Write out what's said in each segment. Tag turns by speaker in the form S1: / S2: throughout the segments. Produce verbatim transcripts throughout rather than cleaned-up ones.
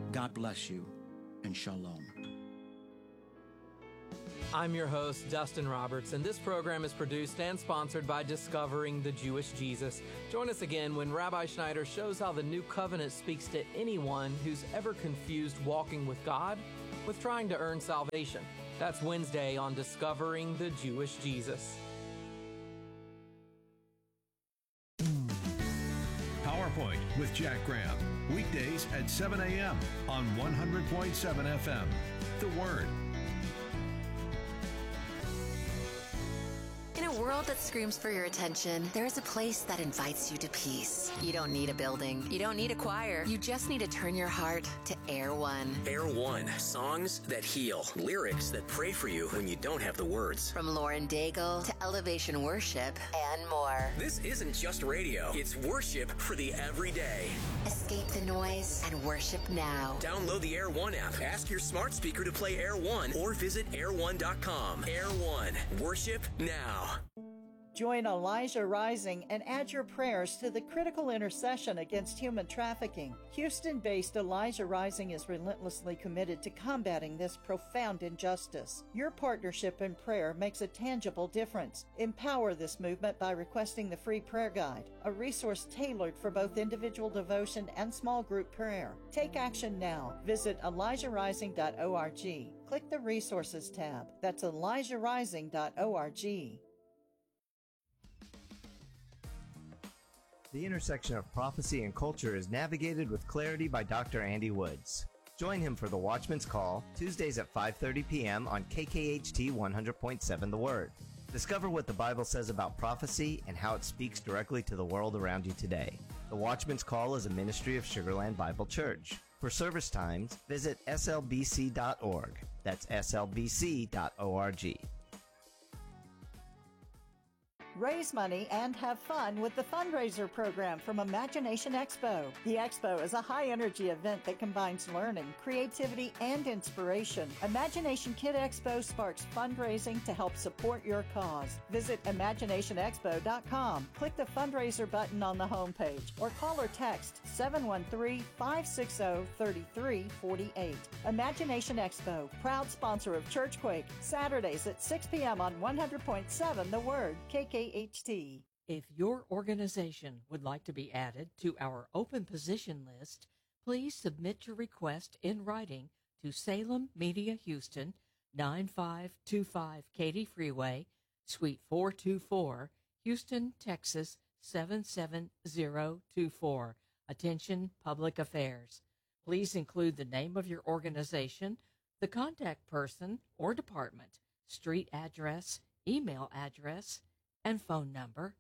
S1: God bless you, and shalom.
S2: I'm your host, Dustin Roberts, and this program is produced and sponsored by Discovering the Jewish Jesus. Join us again when Rabbi Schneider shows how the New Covenant speaks to anyone who's ever confused walking with God with trying to earn salvation. That's Wednesday on Discovering the Jewish Jesus.
S3: PowerPoint with Jack Graham. Weekdays at seven a.m. on one hundred point seven F M. The Word.
S4: In a world that screams for your attention, there is a place that invites you to peace. You don't need a building. You don't need a choir. You just need to turn your heart to Air One.
S5: Air One. Songs that heal. Lyrics that pray for you when you don't have the words.
S4: From Lauren Daigle to Elevation Worship and more.
S5: This isn't just radio. It's worship for the everyday.
S4: Escape the noise and worship now.
S5: Download the Air One app. Ask your smart speaker to play Air One or visit air one dot com. Air One. Worship now.
S6: Join Elijah Rising and add your prayers to the critical intercession against human trafficking. Houston-based Elijah Rising is relentlessly committed to combating this profound injustice. Your partnership in prayer makes a tangible difference. Empower this movement by requesting the free prayer guide, a resource tailored for both individual devotion and small group prayer. Take action now. Visit elijah rising dot org. Click the Resources tab. That's elijah rising dot org.
S7: The intersection of prophecy and culture is navigated with clarity by Doctor Andy Woods. Join him for the Watchman's Call, Tuesdays at five thirty p.m. on K K H T one hundred point seven The Word. Discover what the Bible says about prophecy and how it speaks directly to the world around you today. The Watchman's Call is a ministry of Sugar Land Bible Church. For service times, visit S L B C dot org. That's S L B C dot org.
S6: Raise money and have fun with the fundraiser program from Imagination Expo. The Expo is a high-energy event that combines learning, creativity, and inspiration. Imagination Kid Expo sparks fundraising to help support your cause. Visit imagination expo dot com. Click the fundraiser button on the homepage or call or text seven one three, five six zero, three three four eight. Imagination Expo, proud sponsor of Churchquake, Saturdays at six p.m. on one hundred point seven The Word, K K H T.
S8: If your organization would like to be added to our open position list, please submit your request in writing to Salem Media Houston, nine five two five Katy Freeway, Suite four two four, Houston, Texas seven seven zero two four. Attention Public Affairs. Please include the name of your organization, the contact person or department, street address, email address, and phone number.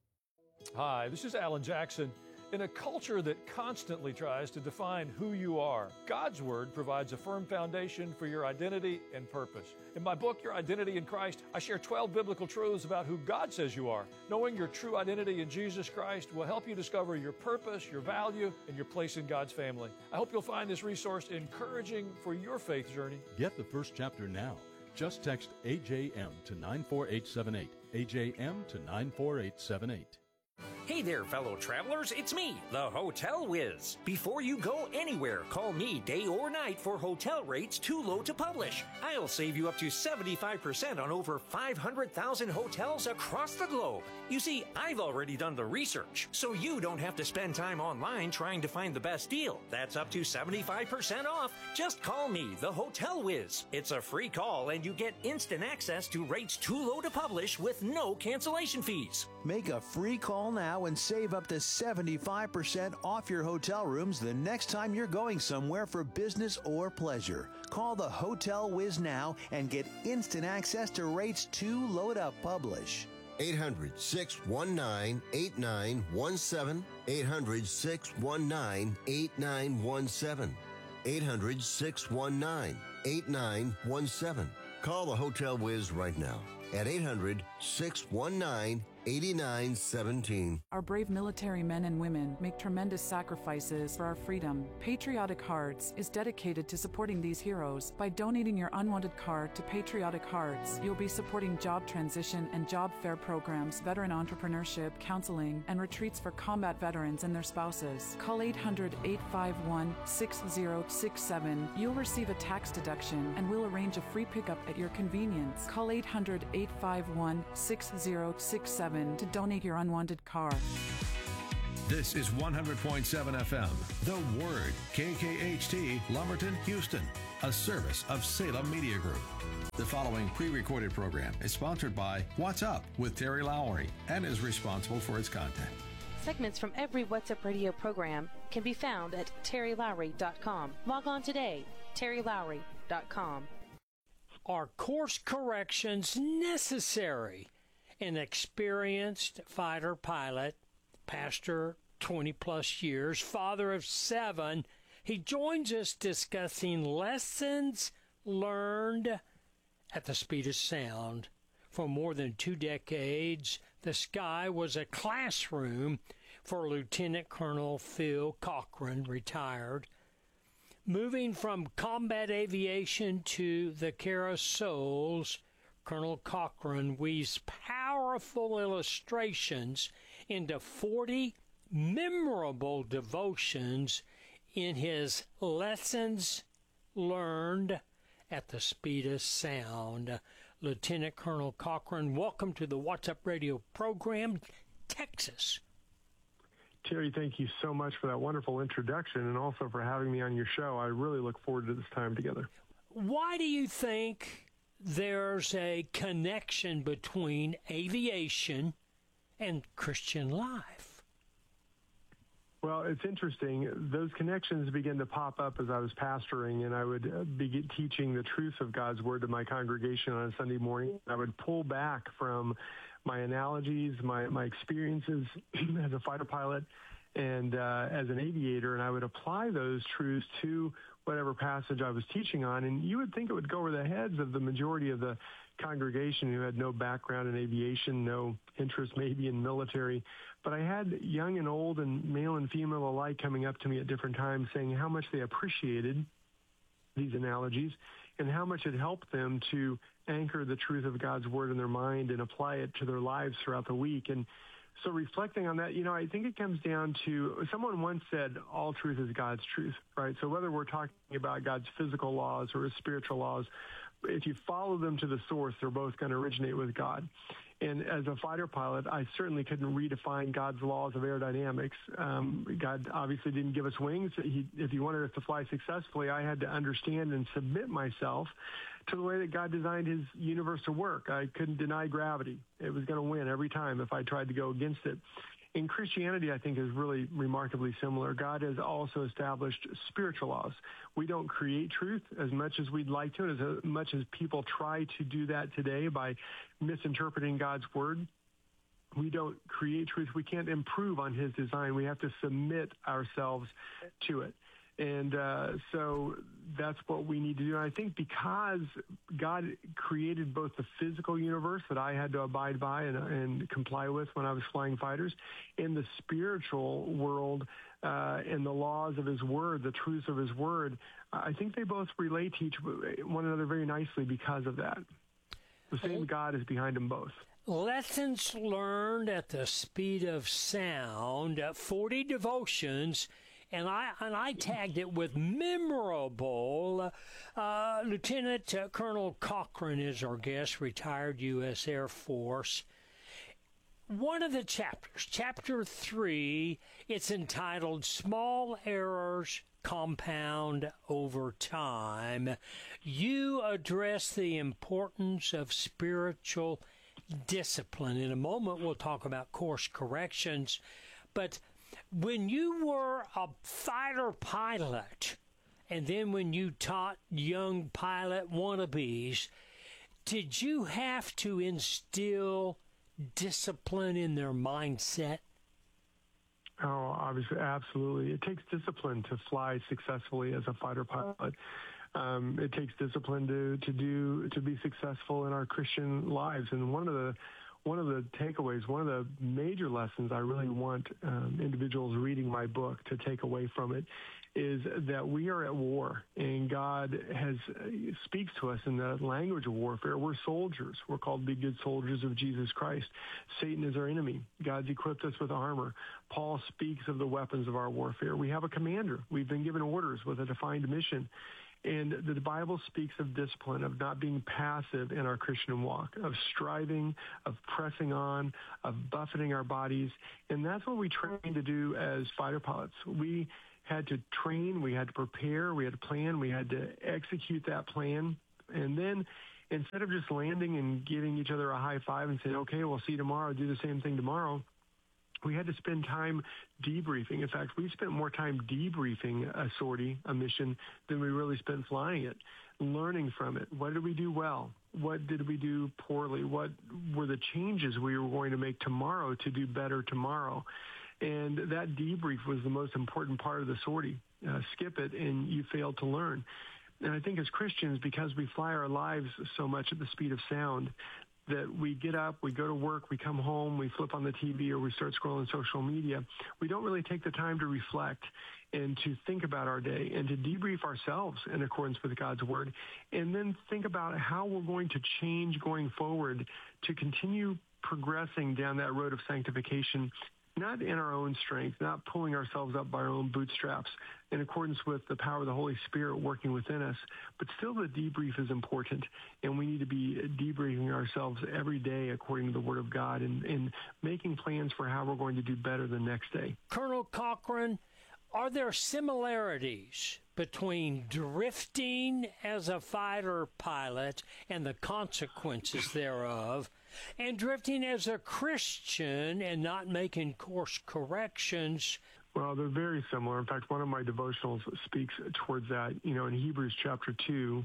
S9: Hi, this is Alan Jackson. In a culture that constantly tries to define who you are, God's Word provides a firm foundation for your identity and purpose. In my book, Your Identity in Christ, I share twelve biblical truths about who God says you are. Knowing your true identity in Jesus Christ will help you discover your purpose, your value, and your place in God's family. I hope you'll find this resource encouraging for your faith journey.
S10: Get the first chapter now. Just text A J M to nine four eight seven eight. A J M to nine four eight seven eight.
S11: Hey there, fellow travelers. It's me, the Hotel Whiz. Before you go anywhere, call me day or night for hotel rates too low to publish. I'll save you up to seventy-five percent on over five hundred thousand hotels across the globe. You see, I've already done the research, so you don't have to spend time online trying to find the best deal. That's up to seventy-five percent off. Just call me, the Hotel Whiz. It's a free call, and you get instant access to rates too low to publish with no cancellation fees.
S12: Make a free call now and save up to seventy-five percent off your hotel rooms the next time you're going somewhere for business or pleasure. Call the Hotel Whiz now and get instant access to rates too low to publish.
S13: eight hundred, six one nine, eight nine one seven. eight hundred, six one nine, eight nine one seven. eight hundred, six one nine, eight nine one seven. Call the Hotel Whiz right now at eight hundred, six one nine, eight nine one seven.
S14: Our brave military men and women make tremendous sacrifices for our freedom. Patriotic Hearts is dedicated to supporting these heroes. By donating your unwanted card to Patriotic Hearts, you'll be supporting job transition and job fair programs, veteran entrepreneurship, counseling, and retreats for combat veterans and their spouses. Call eight hundred, eight five one, six zero six seven. You'll receive a tax deduction and we'll arrange a free pickup at your convenience. Call eight hundred, eight five one, six zero six seven to donate your unwanted car.
S3: This is one hundred point seven F M, The Word, K K H T, Lumberton, Houston, a service of Salem Media Group. The following pre-recorded program is sponsored by What's Up with Terry Lowry and is responsible for its content.
S15: Segments from every What's Up radio program can be found at terry lowry dot com. Log on today, terry lowry dot com.
S16: Are course corrections necessary? An experienced fighter pilot, pastor twenty plus years, father of seven, he joins us discussing lessons learned at the speed of sound. For more than two decades, the sky was a classroom for Lieutenant Colonel Phil Cochran, retired. Moving from combat aviation to the Carasoles, Colonel Cochran weaves powerful illustrations into forty memorable devotions in his Lessons Learned at the Speed of Sound. Lieutenant Colonel Cochran, welcome to the What's Up Radio program, Texas.
S17: Terry, thank you so much for that wonderful introduction and also for having me on your show. I really look forward to this time together.
S16: Why do you think there's a connection between aviation and Christian life?
S17: Well, it's interesting. Those connections began to pop up as I was pastoring, and I would begin teaching the truth of God's Word to my congregation on a Sunday morning. I would pull back from my analogies, my, my experiences as a fighter pilot and uh, as an aviator, and I would apply those truths to whatever passage I was teaching on. And you would think it would go over the heads of the majority of the congregation who had no background in aviation, no interest maybe in military. But I had young and old and male and female alike coming up to me at different times saying how much they appreciated these analogies and how much it helped them to anchor the truth of God's Word in their mind and apply it to their lives throughout the week. And so reflecting on that, you know, I think it comes down to, someone once said, all truth is God's truth, right? So whether we're talking about God's physical laws or his spiritual laws, if you follow them to the source, they're both going to originate with God. And as a fighter pilot, I certainly couldn't redefine God's laws of aerodynamics. Um, God obviously didn't give us wings. He, if he wanted us to fly successfully, I had to understand and submit myself to the way that God designed his universe to work. I couldn't deny gravity. It was going to win every time if I tried to go against it. In Christianity, I think, is really remarkably similar. God has also established spiritual laws. We don't create truth as much as we'd like to, and as much as people try to do that today by misinterpreting God's Word. We don't create truth. We can't improve on his design. We have to submit ourselves to it. And uh, so that's what we need to do. And I think because God created both the physical universe that I had to abide by and, and comply with when I was flying fighters, and the spiritual world uh, and the laws of his Word, the truths of his Word, I think they both relate to each one another very nicely because of that. The same God is behind them both.
S16: Lessons learned at the speed of sound, forty devotions. And I and I tagged it with memorable. Uh, Lieutenant uh, Colonel Cochran is our guest, retired U S Air Force. One of the chapters, chapter three, it's entitled Small Errors Compound Over Time. You address the importance of spiritual discipline. In a moment, we'll talk about course corrections, but when you were a fighter pilot, and then when you taught young pilot wannabes, did you have to instill discipline in their mindset?
S17: Oh, obviously, absolutely. It takes discipline to fly successfully as a fighter pilot. Um, it takes discipline to, to do to be successful in our Christian lives. And one of the one of the takeaways, one of the major lessons I really want um, individuals reading my book to take away from it is that we are at war, and God has uh, speaks to us in the language of warfare. We're soldiers. We're called to be good soldiers of Jesus Christ. Satan is our enemy. God's equipped us with armor. Paul speaks of the weapons of our warfare. We have a commander. We've been given orders with a defined mission. And the Bible speaks of discipline, of not being passive in our Christian walk, of striving, of pressing on, of buffeting our bodies. And that's what we train to do as fighter pilots. We had to train, we had to prepare, we had to plan, we had to execute that plan. And then instead of just landing and giving each other a high five and saying, okay, we'll see you tomorrow, do the same thing tomorrow, we had to spend time debriefing. In fact, we spent more time debriefing a sortie, a mission, than we really spent flying it, learning from it. What did we do well? What did we do poorly? What were the changes we were going to make tomorrow to do better tomorrow? And that debrief was the most important part of the sortie. Uh, skip it and you failed to learn. And I think as Christians, because we fly our lives so much at the speed of sound, that we get up, we go to work, we come home, we flip on the T V, or we start scrolling social media. We don't really take the time to reflect and to think about our day and to debrief ourselves in accordance with God's word, and then think about how we're going to change going forward to continue progressing down that road of sanctification, not in our own strength, not pulling ourselves up by our own bootstraps, in accordance with the power of the Holy Spirit working within us. But still, the debrief is important, and we need to be debriefing ourselves every day according to the Word of God and, and making plans for how we're going to do better the next day.
S16: Colonel Cochran, are there similarities between drifting as a fighter pilot and the consequences thereof, and drifting as a Christian and not making course corrections?
S17: Well, they're very similar. In fact, one of my devotionals speaks towards that. You know, in Hebrews chapter two,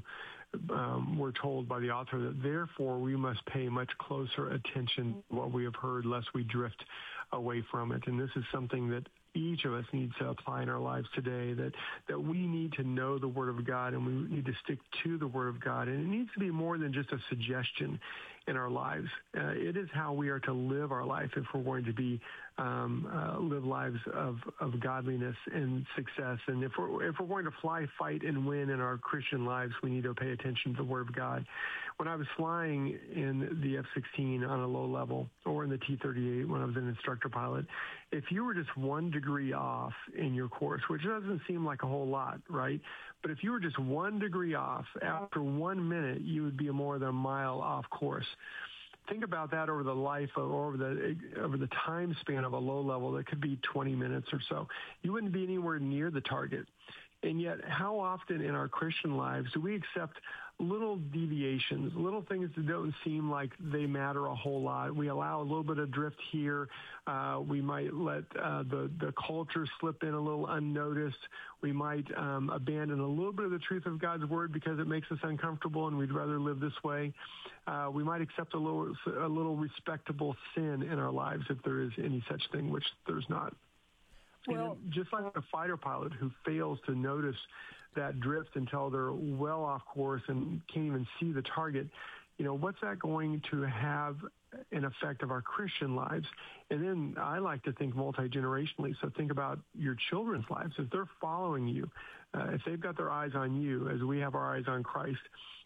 S17: um, we're told by the author that therefore we must pay much closer attention to what we have heard, lest we drift away from it. And this is something that each of us needs to apply in our lives today, that, that we need to know the Word of God, and we need to stick to the Word of God. And it needs to be more than just a suggestion in our lives. Uh, it is how we are to live our life if we're going to be um, uh, live lives of, of godliness and success. And if we're, if we're going to fly, fight, and win in our Christian lives, we need to pay attention to the Word of God. When I was flying in the F sixteen on a low level, or in the T thirty-eight when I was an instructor pilot, if you were just one degree off in your course, which doesn't seem like a whole lot, right? But if you were just one degree off, after one minute, you would be more than a mile off course. Think about that over the life of, or over the over the time span of a low level. That could be twenty minutes or so. You wouldn't be anywhere near the target. And yet, how often in our Christian lives do we accept little deviations, little things that don't seem like they matter a whole lot? We allow a little bit of drift here. Uh, we might let uh, the, the culture slip in a little unnoticed. We might um, abandon a little bit of the truth of God's word because it makes us uncomfortable and we'd rather live this way. Uh, we might accept a little, a little respectable sin in our lives, if there is any such thing, which there's not. Well, and just like a fighter pilot who fails to notice that drift until they're well off course and can't even see the target, you know, what's that going to have an effect of our Christian lives? And then I like to think multi-generationally. So think about your children's lives. If they're following you, uh, if they've got their eyes on you, as we have our eyes on Christ,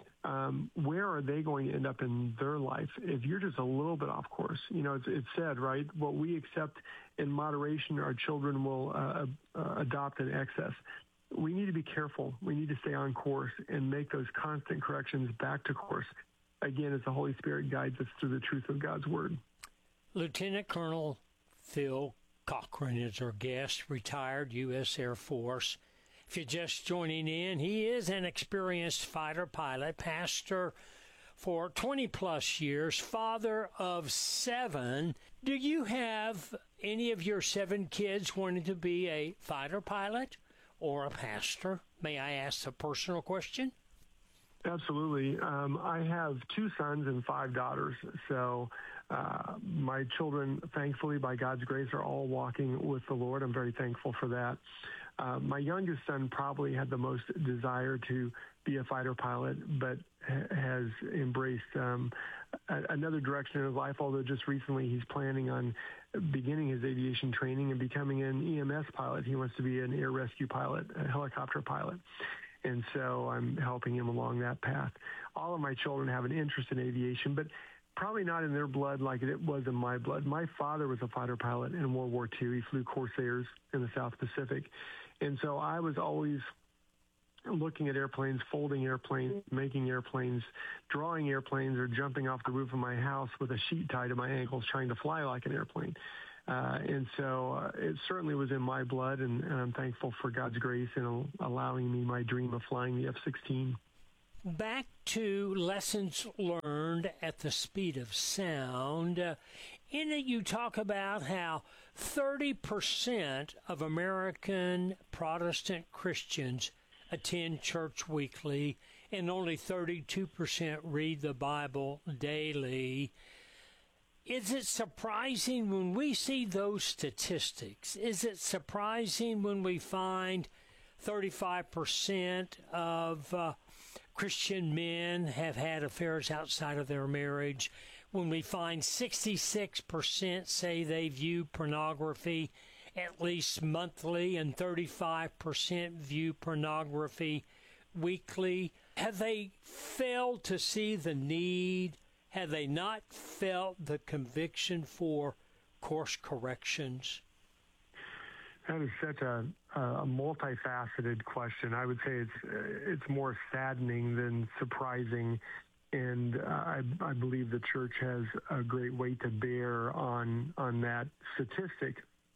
S17: um, where are they going to end up in their life if you're just a little bit off course? You know, it's, it's said, right, what we accept in moderation, our children will uh, uh, adopt in excess. We need to be careful. We need to stay on course and make those constant corrections back to course, again, as the Holy Spirit guides us through the truth of God's word.
S16: Lieutenant Colonel Phil Cochran is our guest, retired U S Air Force. If you're just joining in, he is an experienced fighter pilot, pastor for twenty plus years, father of seven. Do you have any of your seven kids wanting to be a fighter pilot or a pastor? May I ask a personal question?
S17: Absolutely. Um, I have two sons and five daughters. So uh, my children, thankfully, by God's grace, are all walking with the Lord. I'm very thankful for that. Uh, my youngest son probably had the most desire to be a fighter pilot, but ha- has embraced um, a- another direction in his life, although just recently he's planning on beginning his aviation training and becoming an E M S pilot. He wants to be an air rescue pilot, a helicopter pilot. And so I'm helping him along that path. All of my children have an interest in aviation, but probably not in their blood like it was in my blood. My father was a fighter pilot in World War Two. He flew Corsairs in the South Pacific. And so I was always looking at airplanes, folding airplanes, making airplanes, drawing airplanes, or jumping off the roof of my house with a sheet tied to my ankles trying to fly like an airplane. Uh, and so uh, it certainly was in my blood, and, and I'm thankful for God's grace in allowing me my dream of flying the F sixteen.
S16: Back to lessons learned at the speed of sound. Uh, in it, you talk about how thirty percent of American Protestant Christians attend church weekly, and only thirty-two percent read the Bible daily. Is it surprising when we see those statistics? Is it surprising when we find thirty-five percent of uh, Christian men have had affairs outside of their marriage? When we find sixty-six percent say they view pornography at least monthly and thirty-five percent view pornography weekly? Have they failed to see the need? Have they not felt the conviction for course corrections?
S17: That is such a, a multifaceted question. I would say it's it's more saddening than surprising, and uh, I, I believe the church has a great weight to bear on on that statistic.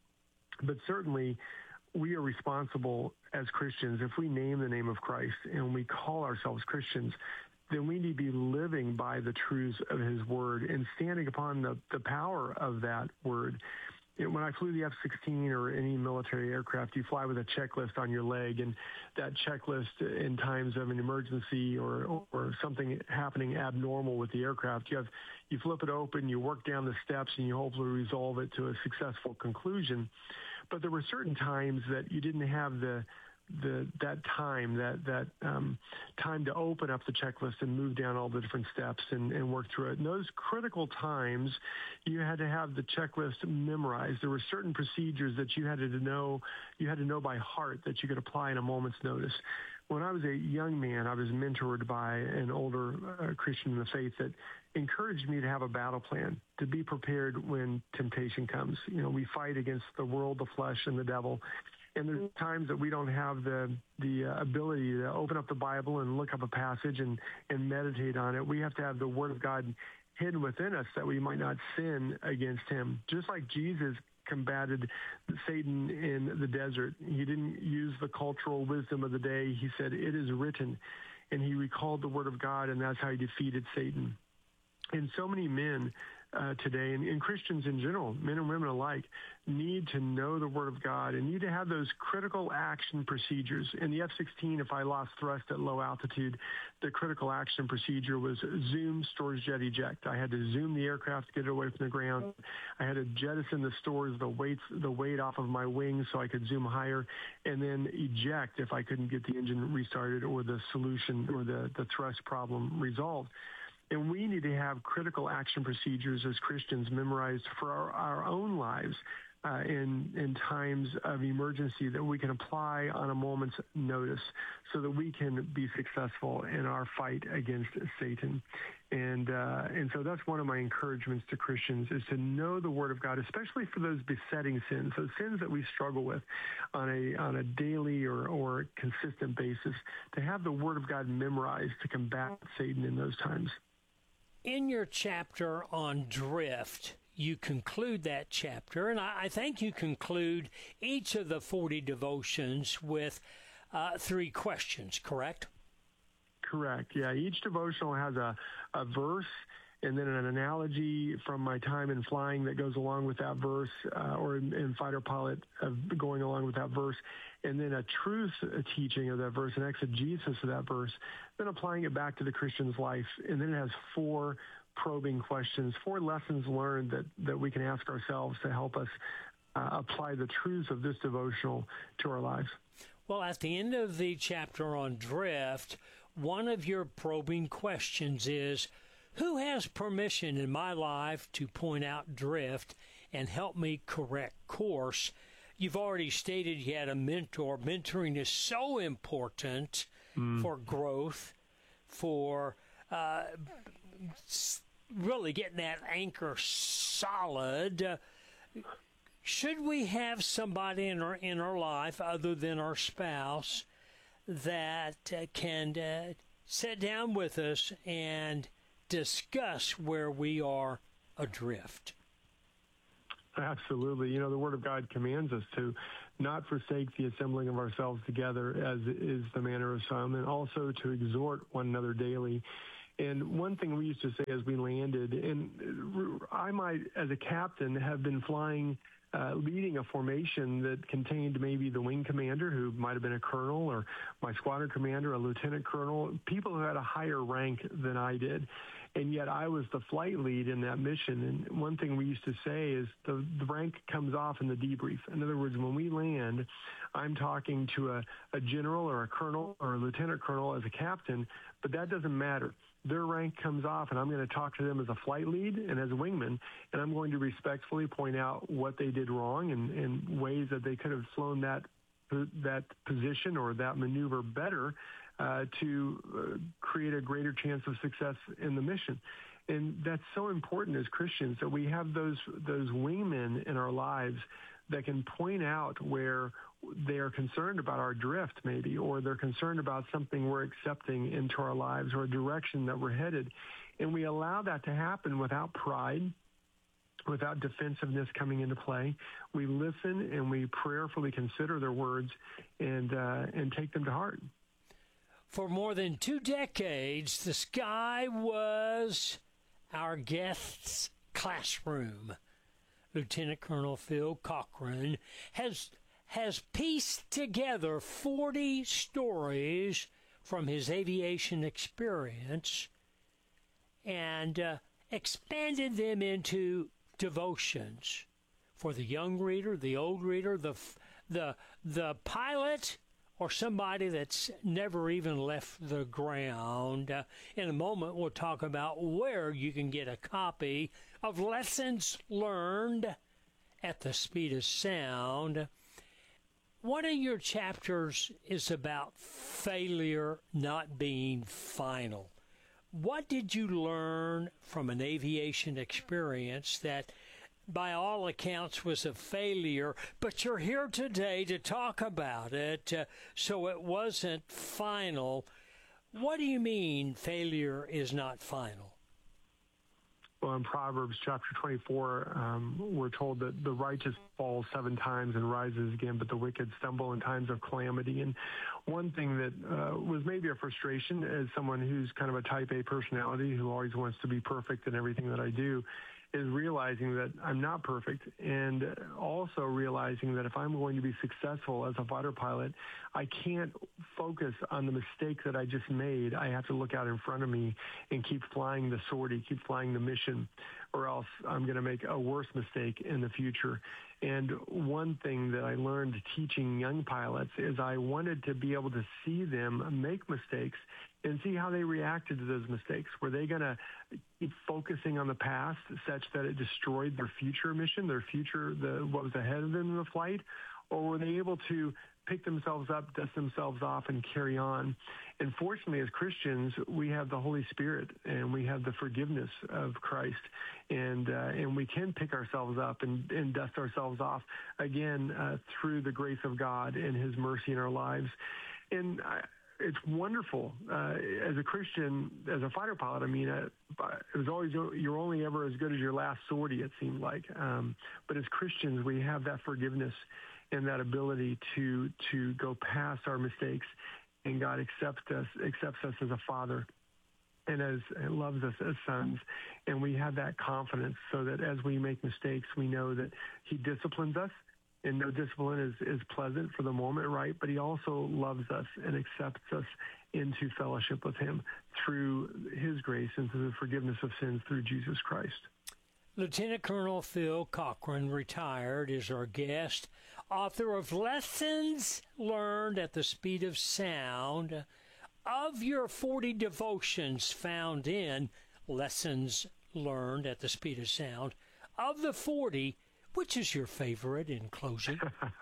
S17: But certainly, we are responsible as Christians. If we name the name of Christ and we call ourselves Christians, then we need to be living by the truths of his word and standing upon the, the power of that word. You know, when I flew the F sixteen or any military aircraft, you fly with a checklist on your leg, and that checklist in times of an emergency or, or something happening abnormal with the aircraft, you have you flip it open, you work down the steps, and you hopefully resolve it to a successful conclusion. But there were certain times that you didn't have the the that time, that that um, time to open up the checklist and move down all the different steps and, and work through it. And those critical times, you had to have the checklist memorized. There were certain procedures that you had to know, you had to know by heart that you could apply in a moment's notice. When I was a young man, I was mentored by an older uh, Christian in the faith that encouraged me to have a battle plan, to be prepared when temptation comes. You know, we fight against the world, the flesh, and the devil. And there's times that we don't have the the uh, ability to open up the Bible and look up a passage and, and meditate on it. We have to have the Word of God hidden within us that we might not sin against him. Just like Jesus combated Satan in the desert. He didn't use the cultural wisdom of the day. He said, "It is written." And he recalled the Word of God, and that's how he defeated Satan. And so many men uh, today, and, and Christians in general, men and women alike, need to know the Word of God and need to have those critical action procedures. In the F sixteen, if I lost thrust at low altitude, the critical action procedure was zoom, stores jet eject. I had to zoom the aircraft to get it away from the ground. I had to jettison the stores, the weights, the weight off of my wings so I could zoom higher, and then eject if I couldn't get the engine restarted or the solution or the, the thrust problem resolved. And we need to have critical action procedures as Christians memorized for our, our own lives uh, in, in times of emergency that we can apply on a moment's notice so that we can be successful in our fight against Satan. And uh, and so that's one of my encouragements to Christians, is to know the Word of God, especially for those besetting sins, those sins that we struggle with on a on a daily or, or consistent basis, to have the Word of God memorized to combat Satan in those times.
S16: In your chapter on drift, you conclude that chapter, and I, I think you conclude each of the forty devotions with uh, three questions, correct?
S17: Correct, yeah. Each devotional has a, a verse and then an analogy from my time in flying that goes along with that verse, uh, or in, in fighter pilot uh, going along with that verse, and then a truth a teaching of that verse, an exegesis of that verse, then applying it back to the Christian's life. And then it has four probing questions, four lessons learned that, that we can ask ourselves to help us uh, apply the truths of this devotional to our lives.
S16: Well, at the end of the chapter on drift, one of your probing questions is, who has permission in my life to point out drift and help me correct course? You've already stated you had a mentor. Mentoring is so important mm. for growth, for uh, really getting that anchor solid. Uh, should we have somebody in our, in our life other than our spouse that uh, can uh, sit down with us and discuss where we are adrift?
S17: Absolutely. You know, the Word of God commands us to not forsake the assembling of ourselves together, as is the manner of some, and also to exhort one another daily. And one thing we used to say as we landed, and I might, as a captain, have been flying, uh, leading a formation that contained maybe the wing commander, who might have been a colonel, or my squadron commander, a lieutenant colonel, people who had a higher rank than I did. And yet I was the flight lead in that mission. And one thing we used to say is the, the rank comes off in the debrief. In other words, when we land, I'm talking to a, a general or a colonel or a lieutenant colonel as a captain, but that doesn't matter. Their rank comes off, and I'm going to talk to them as a flight lead and as a wingman, and I'm going to respectfully point out what they did wrong and, and ways that they could have flown that that position or that maneuver better uh, to uh, create a greater chance of success in the mission. And that's so important as Christians, that we have those those wingmen in our lives that can point out where they are concerned about our drift, maybe, or they're concerned about something we're accepting into our lives or a direction that we're headed. And we allow that to happen without pride, without defensiveness coming into play. We listen and we prayerfully consider their words and uh, and take them to heart.
S16: For more than two decades, the sky was our guest's classroom. Lieutenant Colonel Phil Cochran has has pieced together forty stories from his aviation experience and uh, expanded them into devotions for the young reader, the old reader, the the the pilot, or somebody that's never even left the ground. Uh, in a moment, we'll talk about where you can get a copy of Lessons Learned at the Speed of Sound. One of your chapters is about failure not being final. What did you learn from an aviation experience that, by all accounts, was a failure, but you're here today to talk about it, uh, so it wasn't final? What do you mean failure is not final?
S17: Well, in Proverbs chapter twenty-four, um, we're told that the righteous falls seven times and rises again, but the wicked stumble in times of calamity. And one thing that uh, was maybe a frustration as someone who's kind of a type A personality who always wants to be perfect in everything that I do is realizing that I'm not perfect, and also realizing that if I'm going to be successful as a fighter pilot, I can't focus on the mistake that I just made. I have to look out in front of me and keep flying the sortie, keep flying the mission, or else I'm going to make a worse mistake in the future. And one thing that I learned teaching young pilots is I wanted to be able to see them make mistakes and see how they reacted to those mistakes. Were they going to keep focusing on the past such that it destroyed their future mission, their future, the what was ahead of them in the flight? Or were they able to pick themselves up, dust themselves off, and carry on? And fortunately, as Christians, we have the Holy Spirit, and we have the forgiveness of Christ, and uh, and we can pick ourselves up and, and dust ourselves off again uh, through the grace of God and His mercy in our lives. And I, it's wonderful uh, as a Christian, as a fighter pilot. I mean, uh, it was always, you're only ever as good as your last sortie, it seemed like. Um, but as Christians, we have that forgiveness and that ability to to go past our mistakes, and God accepts us accepts us as a father, and as and loves us as sons, and we have that confidence, so that as we make mistakes, we know that He disciplines us. And no discipline is, is pleasant for the moment, right? But He also loves us and accepts us into fellowship with Him through His grace and through the forgiveness of sins through Jesus Christ.
S16: Lieutenant Colonel Phil Cochran, retired, is our guest author of Lessons Learned at the Speed of Sound. Of your forty devotions found in Lessons Learned at the Speed of Sound, of the forty, which is your favorite in closing?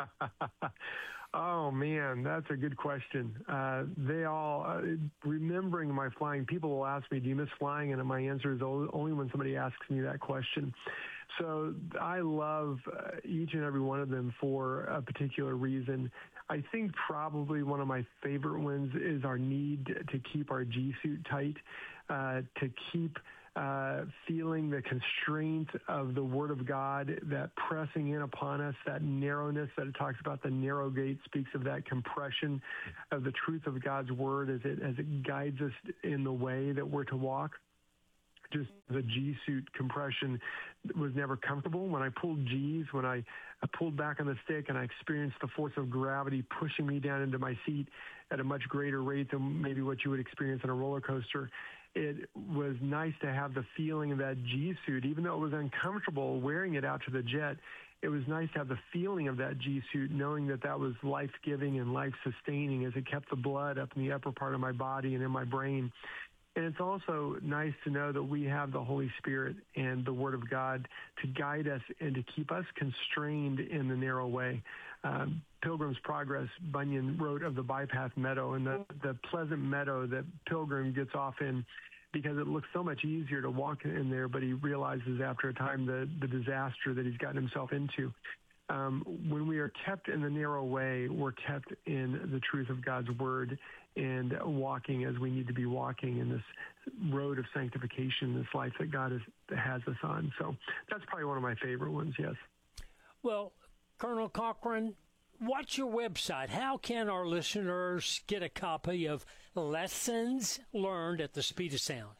S17: Oh, man, that's a good question. Uh, they all, uh, remembering my flying, people will ask me, do you miss flying? And my answer is only when somebody asks me that question. So I love uh, each and every one of them for a particular reason. I think probably one of my favorite ones is our need to keep our G suit tight, uh, to keep Uh, feeling the constraint of the Word of God, that pressing in upon us, that narrowness that it talks about, the narrow gate speaks of that compression of the truth of God's Word as it as it guides us in the way that we're to walk. Just the G suit compression was never comfortable. When I pulled G's, when I, I pulled back on the stick and I experienced the force of gravity pushing me down into my seat at a much greater rate than maybe what you would experience on a roller coaster, it was nice to have the feeling of that G suit. Even though it was uncomfortable wearing it out to the jet, it was nice to have the feeling of that G suit, knowing that that was life-giving and life-sustaining as it kept the blood up in the upper part of my body and in my brain. And it's also nice to know that we have the Holy Spirit and the Word of God to guide us and to keep us constrained in the narrow way. Um, Pilgrim's Progress, Bunyan wrote of the bypath meadow and the, the pleasant meadow that Pilgrim gets off in, because it looks so much easier to walk in there, but he realizes after a time the, the disaster that he's gotten himself into. Um, when we are kept in the narrow way, we're kept in the truth of God's Word and walking as we need to be walking in this road of sanctification, this life that God has, has us on. So that's probably one of my favorite ones, yes.
S16: Well, Colonel Cochran, what's your website? How can our listeners get a copy of Lessons Learned at the Speed of Sound?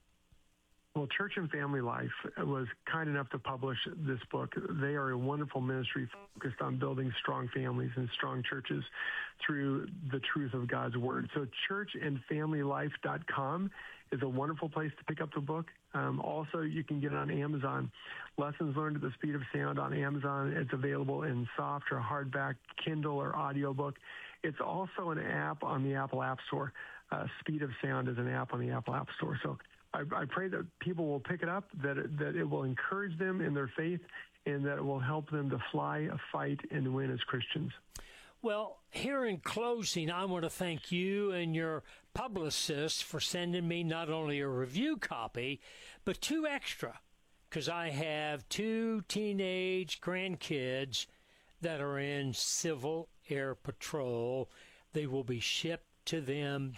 S17: Well, Church and Family Life was kind enough to publish this book. They are a wonderful ministry focused on building strong families and strong churches through the truth of God's Word. So church and family life dot com is a wonderful place to pick up the book. Um, also, you can get it on Amazon. Lessons Learned at the Speed of Sound on Amazon. It's available in soft or hardback, Kindle or audiobook. It's also an app on the Apple App Store. Uh, Speed of Sound is an app on the Apple App Store. So I, I pray that people will pick it up, that it, that it will encourage them in their faith, and that it will help them to fly, fight, and win as Christians.
S16: Well, here in closing, I want to thank you and your publicist for sending me not only a review copy, but two extra, because I have two teenage grandkids that are in Civil Air Patrol. They will be shipped to them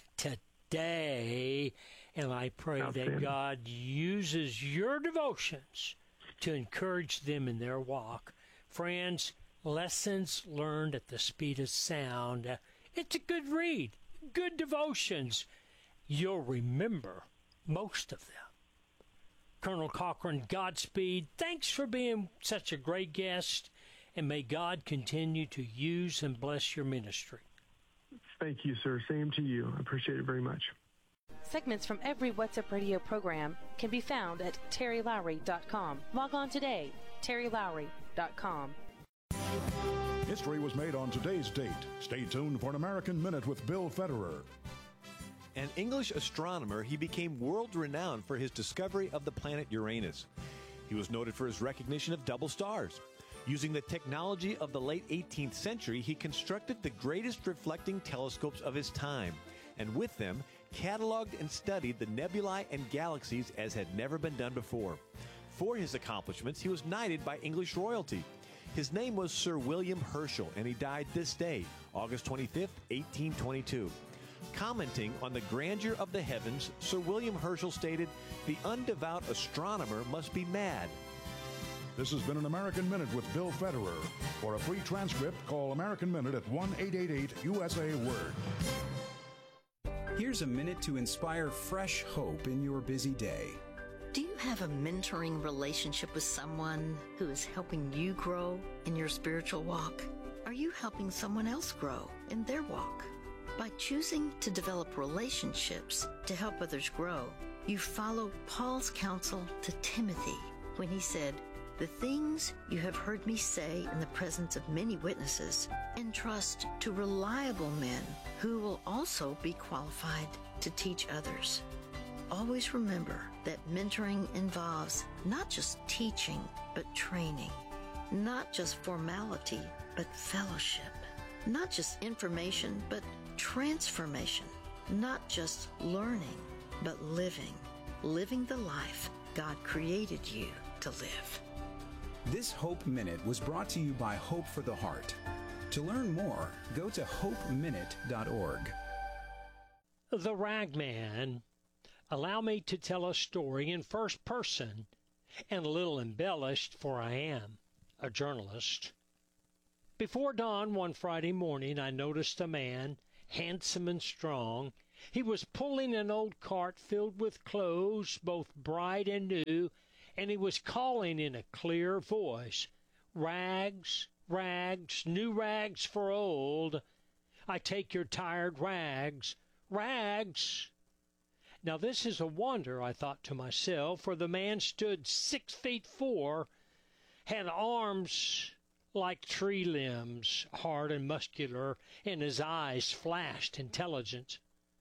S16: today, and I pray that God uses your devotions to encourage them in their walk. Friends, Lessons Learned at the Speed of Sound. It's a good read, good devotions. You'll remember most of them. Colonel Cochran, Godspeed. Thanks for being such a great guest, and may God continue to use and bless your ministry.
S17: Thank you, sir. Same to you. I appreciate it very much.
S15: Segments from every What's Up Radio program can be found at terry lowry dot com. Log on today, terry lowry dot com.
S18: History was made on today's date. Stay tuned for an American Minute with Bill Federer.
S19: An English astronomer, he became world-renowned for his discovery of the planet Uranus. He was noted for his recognition of double stars. Using the technology of the late eighteenth century, he constructed the greatest reflecting telescopes of his time, and with them, cataloged and studied the nebulae and galaxies as had never been done before. For his accomplishments, he was knighted by English royalty. His name was Sir William Herschel, and he died this day, August twenty-fifth, eighteen twenty-two. Commenting on the grandeur of the heavens, Sir William Herschel stated, "The undevout astronomer must be mad."
S18: This has been an American Minute with Bill Federer. For a free transcript, call American Minute at one eight eight eight U S A Word.
S20: Here's a minute to inspire fresh hope in your busy day.
S21: Do you have a mentoring relationship with someone who is helping you grow in your spiritual walk? Are you helping someone else grow in their walk? By choosing to develop relationships to help others grow, you follow Paul's counsel to Timothy when he said, the things you have heard me say in the presence of many witnesses, entrust to reliable men who will also be qualified to teach others. Always remember that mentoring involves not just teaching, but training. Not just formality, but fellowship. Not just information, but transformation. Not just learning, but living. Living the life God created you to live.
S20: This Hope Minute was brought to you by Hope for the Heart. To learn more, go to hope minute dot org.
S16: The Ragman. Allow me to tell a story in first person and a little embellished, for I am a journalist. Before dawn one Friday morning, I noticed a man, handsome and strong. He was pulling an old cart filled with clothes, both bright and new, and he was calling in a clear voice, "Rags, rags, new rags for old. I take your tired rags, rags." Now this is a wonder, I thought to myself, for the man stood six feet four, had arms like tree limbs, hard and muscular, and his eyes flashed intelligence.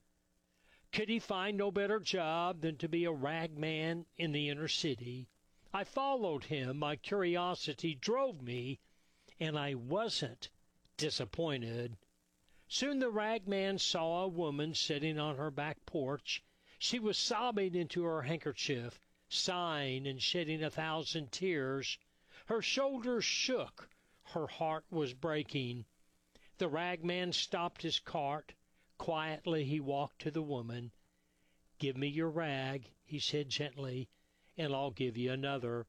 S16: Could he find no better job than to be a ragman in the inner city? I followed him. My curiosity drove me, and I wasn't disappointed. Soon the ragman saw a woman sitting on her back porch. She was sobbing into her handkerchief, sighing and shedding a thousand tears. Her shoulders shook. Her heart was breaking. The ragman stopped his cart. Quietly he walked to the woman. "Give me your rag," he said gently, "and I'll give you another."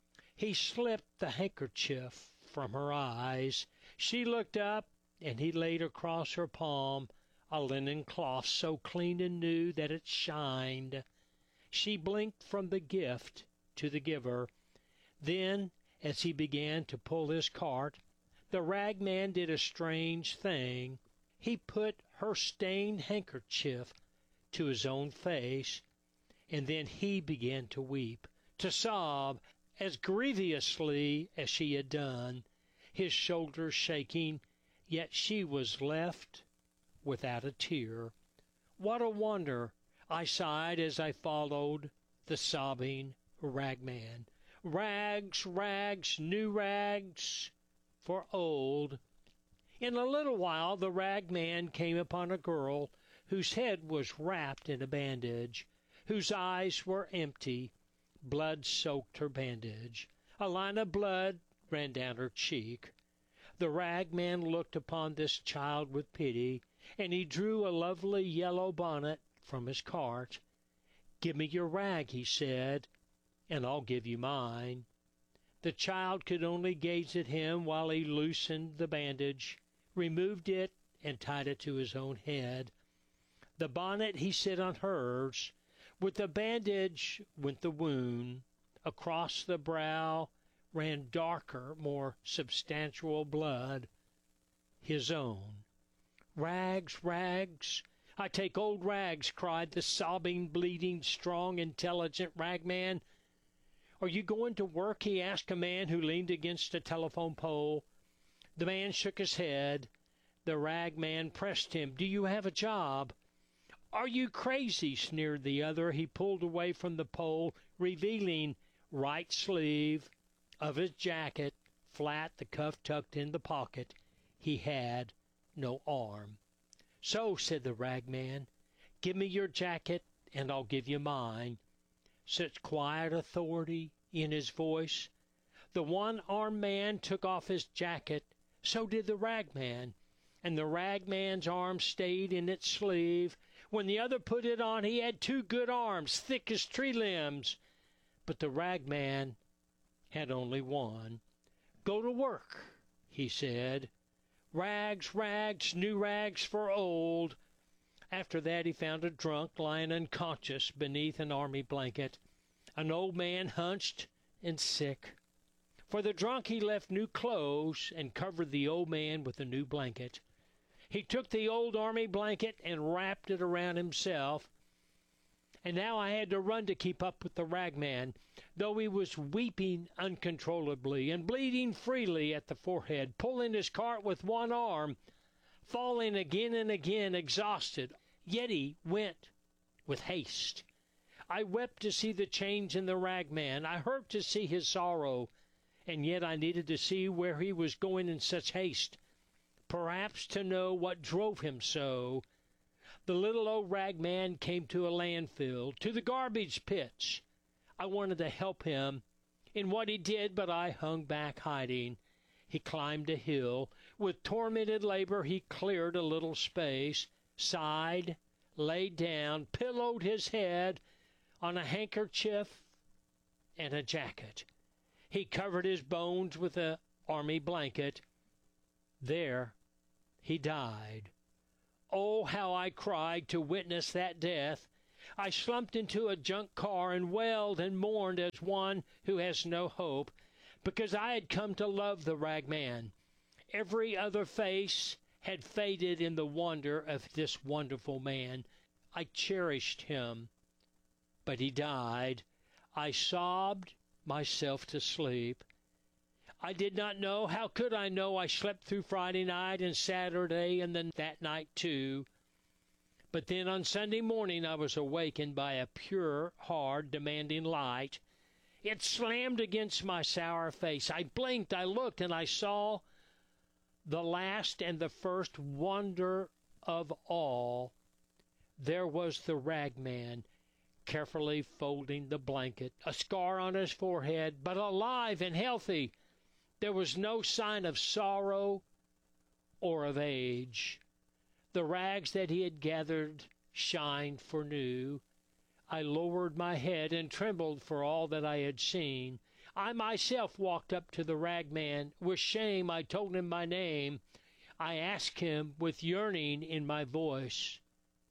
S16: He slipped the handkerchief from her eyes. She looked up, and he laid across her palm a linen cloth so clean and new that it shined. She blinked from the gift to the giver. Then, as he began to pull his cart, the ragman did a strange thing. He put her stained handkerchief to his own face, and then he began to weep, to sob as grievously as she had done, his shoulders shaking, yet she was left without a tear. What a wonder! I sighed as I followed the sobbing ragman. Rags, rags, new rags for old. In a little while the ragman came upon a girl whose head was wrapped in a bandage, whose eyes were empty. Blood soaked her bandage. A line of blood ran down her cheek. The ragman looked upon this child with pity, and he drew a lovely yellow bonnet from his cart. "Give me your rag," he said, "and I'll give you mine." The child could only gaze at him while he loosened the bandage, removed it, and tied it to his own head. The bonnet he set on hers. With the bandage went the wound. Across the brow ran darker, more substantial blood, his own. "Rags, rags, I take old rags," cried the sobbing, bleeding, strong, intelligent ragman. "Are you going to work?" he asked a man who leaned against a telephone pole. The man shook his head. The ragman pressed him. "Do you have a job?" "Are you crazy?" sneered the other. He pulled away from the pole, revealing right sleeve of his jacket, flat, the cuff tucked in the pocket. He had no arm. "So," said the ragman, "give me your jacket, and I'll give you mine." Such quiet authority in his voice. The one-armed man took off his jacket. So did the ragman, and the ragman's arm stayed in its sleeve. When the other put it on, he had two good arms, thick as tree limbs. But the ragman had only one. "Go to work," he said. "Rags, rags, new rags for old." After that he found a drunk lying unconscious beneath an army blanket, an old man hunched and sick. For the drunk he left new clothes and covered the old man with a new blanket. He took the old army blanket and wrapped it around himself. and now I had to run to keep up with the ragman, though he was weeping uncontrollably and bleeding freely at the forehead, pulling his cart with one arm, falling again and again, exhausted. Yet he went with haste. I wept to see the change in the ragman. I hurt to see his sorrow, and yet I needed to see where he was going in such haste, perhaps to know what drove him so. The little old ragman came to a landfill, to the garbage pits. I wanted to help him in what he did, but I hung back hiding. He climbed a hill. With tormented labor he cleared a little space, sighed, laid down, pillowed his head on a handkerchief and a jacket. He covered his bones with an army blanket. There he died. Oh, how I cried to witness that death. I slumped into a junk car and wailed and mourned as one who has no hope, because I had come to love the ragman. Every other face had faded in the wonder of this wonderful man. I cherished him, but he died. I sobbed myself to sleep. I did not know, how could I know? I slept through Friday night and Saturday and then that night too. But then on Sunday morning I was awakened by a pure, hard, demanding light. It slammed against my sour face. I blinked, I looked, and I saw the last and the first wonder of all. There was the ragman, carefully folding the blanket, a scar on his forehead, but alive and healthy. There was no sign of sorrow or of age. The rags that he had gathered shined for new. I lowered my head and trembled for all that I had seen. I myself walked up to the ragman. With shame I told him my name. I asked him with yearning in my voice,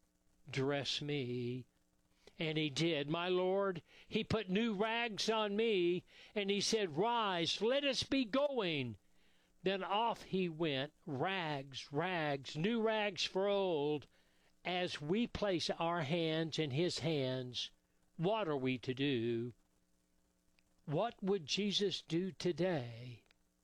S16: "Dress me." And he did, my Lord. He put new rags on me, and he said, "Rise, let us be going." Then off he went, rags, rags, new rags for old. As we place our hands in his hands, what are we to do? What would Jesus do today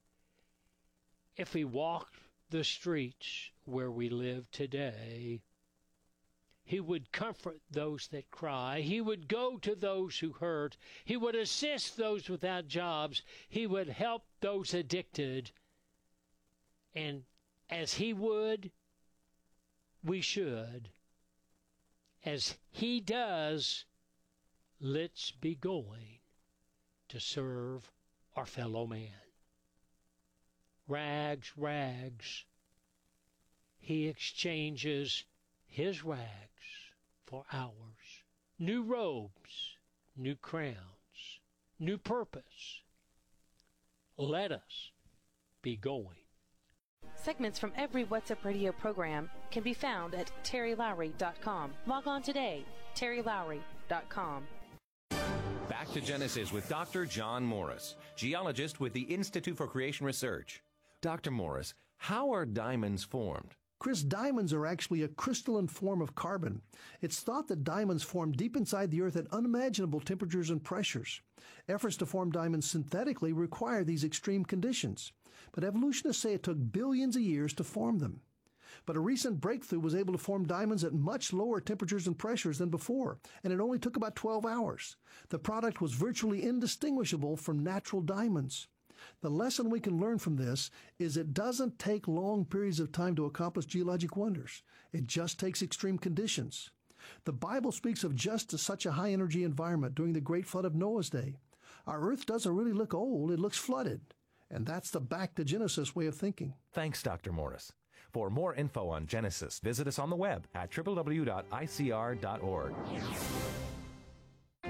S16: if he walked the streets where we live today? He would comfort those that cry. He would go to those who hurt. He would assist those without jobs. He would help those addicted. And as he would, we should. As he does, let's be going to serve our fellow man. Rags, rags. He exchanges his rags for ours. New robes, new crowns, new purpose. Let us be going.
S15: Segments from every What's Up Radio program can be found at terry lowry dot com. Log on today, terry lowry dot com.
S1: Back to Genesis with Doctor John Morris, geologist with the Institute for Creation Research. Doctor Morris, how are diamonds formed?
S22: Chris, diamonds are actually a crystalline form of carbon. It's thought that diamonds form deep inside the earth at unimaginable temperatures and pressures. Efforts to form diamonds synthetically require these extreme conditions, but evolutionists say it took billions of years to form them. But a recent breakthrough was able to form diamonds at much lower temperatures and pressures than before, and it only took about twelve hours. The product was virtually indistinguishable from natural diamonds. The lesson we can learn from this is it doesn't take long periods of time to accomplish geologic wonders. It just takes extreme conditions. The Bible speaks of just such a high-energy environment during the great flood of Noah's day. Our earth doesn't really look old, it looks flooded. And that's the back to Genesis way of thinking.
S1: Thanks, Doctor Morris. For more info on Genesis, visit us on the web at w w w dot i c r dot org.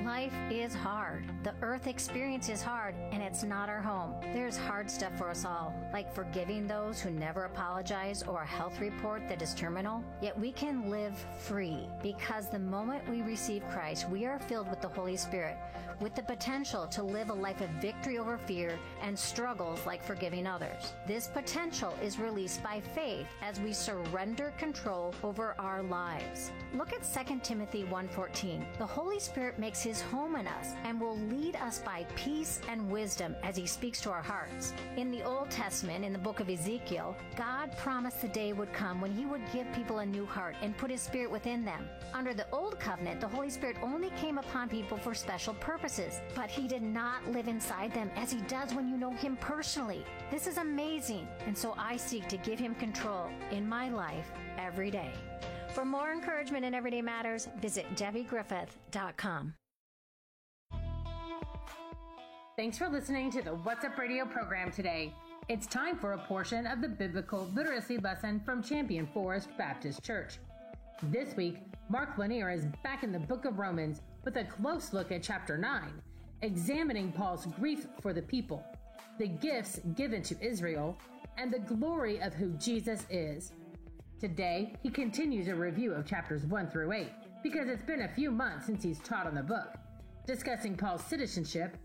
S2: Life is hard. The earth experience is hard, and it's not our home. There's hard stuff for us all, like forgiving those who never apologize or a health report that is terminal. Yet we can live free because the moment we receive Christ, we are filled with the Holy Spirit, with the potential to live a life of victory over fear and struggles like forgiving others. This potential is released by faith as we surrender control over our lives. Look at Second Timothy one fourteen. The Holy Spirit makes his home in us and will lead us by peace and wisdom as he speaks to our hearts. In the Old Testament, in the book of Ezekiel, God promised the day would come when he would give people a new heart and put his Spirit within them. Under the Old Covenant, the Holy Spirit only came upon people for special purposes, but he did not live inside them as he does when you know him personally. This is amazing, and so I seek to give him control in my life every day. For more encouragement in Everyday Matters, visit Debbie Griffith dot com.
S4: Thanks for listening to the What's Up Radio program today. It's time for a portion of the biblical literacy lesson from Champion Forest Baptist Church. This week, Mark Lanier is back in the book of Romans with a close look at chapter nine, examining Paul's grief for the people, the gifts given to Israel, and the glory of who Jesus is. Today, he continues a review of chapters one through eight, because it's been a few months since he's taught on the book, discussing Paul's citizenship